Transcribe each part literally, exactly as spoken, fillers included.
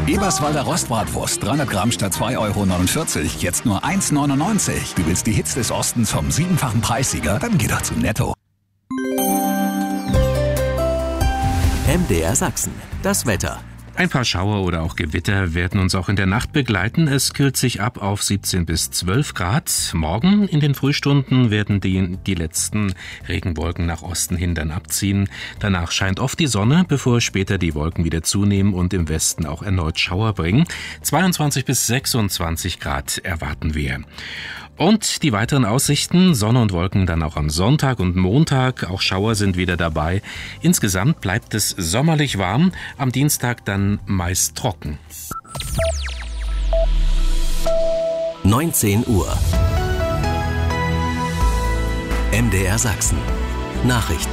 Eberswalder Rostbratwurst, dreihundert Gramm statt zwei Euro neunundvierzig, jetzt nur eins Euro neunundneunzig. Du willst die Hits des Ostens vom siebenfachen Preissieger? Dann geh doch zu Netto. M D R Sachsen, das Wetter. Ein paar Schauer oder auch Gewitter werden uns auch in der Nacht begleiten. Es kühlt sich ab auf siebzehn bis zwölf Grad. Morgen in den Frühstunden werden die, die letzten Regenwolken nach Osten hin dann abziehen. Danach scheint oft die Sonne, bevor später die Wolken wieder zunehmen und im Westen auch erneut Schauer bringen. zweiundzwanzig bis sechsundzwanzig Grad erwarten wir. Und die weiteren Aussichten, Sonne und Wolken dann auch am Sonntag und Montag, auch Schauer sind wieder dabei. Insgesamt bleibt es sommerlich warm, am Dienstag dann meist trocken. neunzehn Uhr. M D R Sachsen. Nachrichten.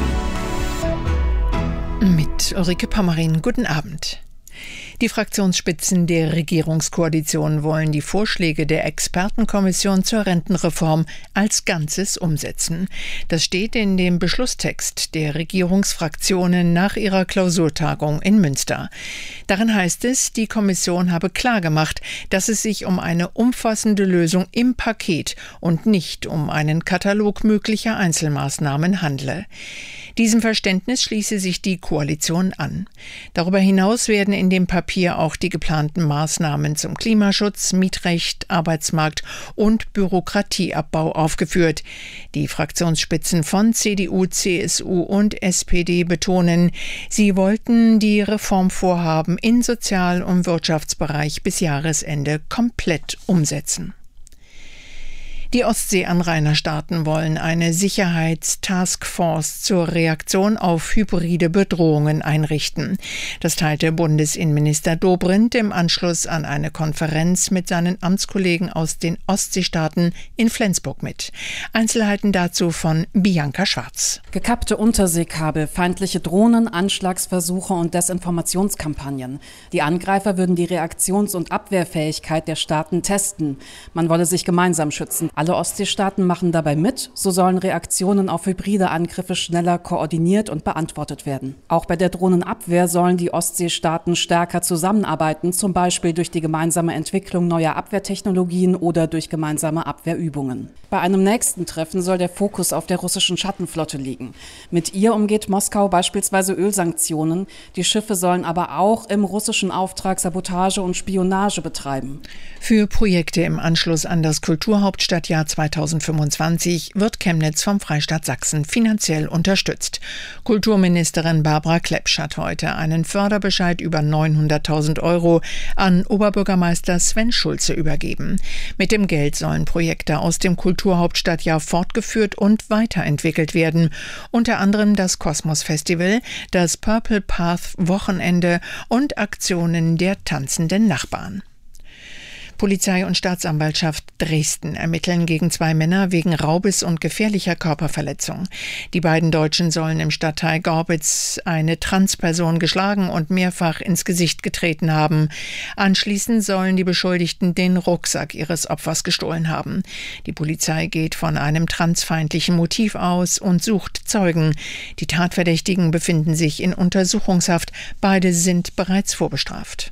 Mit Ulrike Pommerin, guten Abend. Die Fraktionsspitzen der Regierungskoalition wollen die Vorschläge der Expertenkommission zur Rentenreform als Ganzes umsetzen. Das steht in dem Beschlusstext der Regierungsfraktionen nach ihrer Klausurtagung in Münster. Darin heißt es, die Kommission habe klargemacht, dass es sich um eine umfassende Lösung im Paket und nicht um einen Katalog möglicher Einzelmaßnahmen handle. Diesem Verständnis schließe sich die Koalition an. Darüber hinaus werden in dem Papier auch die geplanten Maßnahmen zum Klimaschutz, Mietrecht, Arbeitsmarkt und Bürokratieabbau aufgeführt. Die Fraktionsspitzen von C D U, C S U und S P D betonen, sie wollten die Reformvorhaben in Sozial- und Wirtschaftsbereich bis Jahresende komplett umsetzen. Die Ostsee-Anrainerstaaten wollen eine Sicherheitstaskforce zur Reaktion auf hybride Bedrohungen einrichten. Das teilte Bundesinnenminister Dobrindt im Anschluss an eine Konferenz mit seinen Amtskollegen aus den Ostseestaaten in Flensburg mit. Einzelheiten dazu von Bianca Schwarz. Gekappte Unterseekabel, feindliche Drohnen, Anschlagsversuche und Desinformationskampagnen. Die Angreifer würden die Reaktions- und Abwehrfähigkeit der Staaten testen. Man wolle sich gemeinsam schützen. Alle Ostseestaaten machen dabei mit, so sollen Reaktionen auf hybride Angriffe schneller koordiniert und beantwortet werden. Auch bei der Drohnenabwehr sollen die Ostseestaaten stärker zusammenarbeiten, zum Beispiel durch die gemeinsame Entwicklung neuer Abwehrtechnologien oder durch gemeinsame Abwehrübungen. Bei einem nächsten Treffen soll der Fokus auf der russischen Schattenflotte liegen. Mit ihr umgeht Moskau beispielsweise Ölsanktionen. Die Schiffe sollen aber auch im russischen Auftrag Sabotage und Spionage betreiben. Für Projekte im Anschluss an das Kulturhauptstadtjahr zweitausendfünfundzwanzig wird Chemnitz vom Freistaat Sachsen finanziell unterstützt. Kulturministerin Barbara Klepsch hat heute einen Förderbescheid über neunhunderttausend Euro an Oberbürgermeister Sven Schulze übergeben. Mit dem Geld sollen Projekte aus dem Kulturhauptstadtjahr fortgeführt und weiterentwickelt werden. Unter anderem das Kosmos Festival, das Purple Path Wochenende und Aktionen der tanzenden Nachbarn. Polizei und Staatsanwaltschaft Dresden ermitteln gegen zwei Männer wegen Raubes und gefährlicher Körperverletzung. Die beiden Deutschen sollen im Stadtteil Gorbitz eine Transperson geschlagen und mehrfach ins Gesicht getreten haben. Anschließend sollen die Beschuldigten den Rucksack ihres Opfers gestohlen haben. Die Polizei geht von einem transfeindlichen Motiv aus und sucht Zeugen. Die Tatverdächtigen befinden sich in Untersuchungshaft. Beide sind bereits vorbestraft.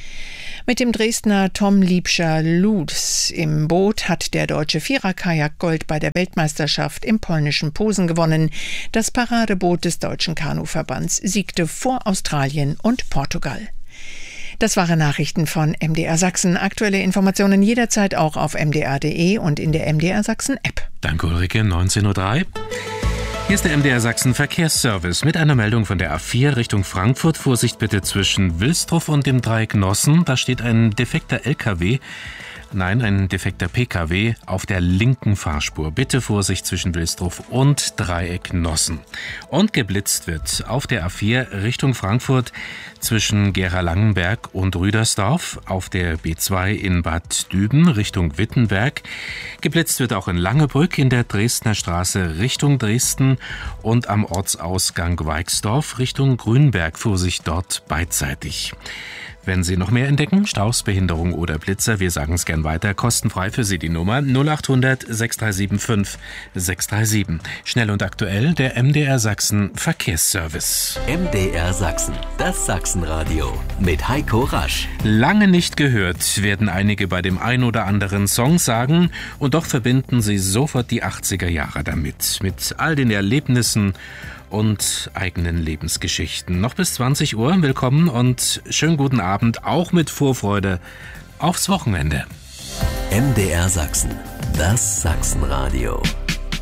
Mit dem Dresdner Tom Liebscher Luz im Boot hat der deutsche Vierer-Kajak Gold bei der Weltmeisterschaft im polnischen Posen gewonnen. Das Paradeboot des Deutschen Kanuverbands siegte vor Australien und Portugal. Das waren Nachrichten von M D R Sachsen. Aktuelle Informationen jederzeit auch auf m d r punkt d e und in der M D R Sachsen App. Danke Ulrike, neunzehn Uhr drei. Hier ist der M D R Sachsen Verkehrsservice mit einer Meldung von der A vier Richtung Frankfurt. Vorsicht bitte zwischen Wilsdruff und dem Dreieck Nossen. Da steht ein defekter L K W. Nein, ein defekter P K W auf der linken Fahrspur. Bitte Vorsicht zwischen Wilsdruff und Dreieck Nossen. Und geblitzt wird auf der A vier Richtung Frankfurt zwischen Gera-Langenberg und Rüdersdorf, auf der B zwei in Bad Düben Richtung Wittenberg. Geblitzt wird auch in Langebrück in der Dresdner Straße Richtung Dresden und am Ortsausgang Weixdorf Richtung Grünberg. Vorsicht dort beidseitig. Wenn Sie noch mehr entdecken, Staus, Behinderung oder Blitzer, wir sagen es gern weiter, kostenfrei für Sie die Nummer null acht hundert sechs drei sieben fünf sechs drei sieben. Schnell und aktuell der M D R Sachsen Verkehrsservice. M D R Sachsen, das Sachsenradio mit Heiko Rasch. Lange nicht gehört, werden einige bei dem ein oder anderen Song sagen, und doch verbinden sie sofort die achtziger Jahre damit, mit all den Erlebnissen und eigenen Lebensgeschichten. Noch bis zwanzig Uhr, willkommen und schönen guten Abend, auch mit Vorfreude aufs Wochenende. M D R Sachsen, das Sachsenradio.